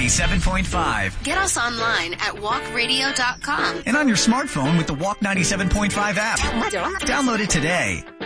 97.5. Get us online at walkradio.com. And on your smartphone with the Walk 97.5 app. Download it today.